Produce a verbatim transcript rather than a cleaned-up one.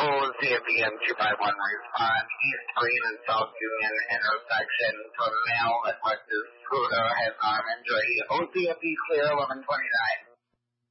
OZFEM two five one respond. East Green and South Union intersection from male that was his scooter has arm injury. O Z F E clear eleven twenty-nine.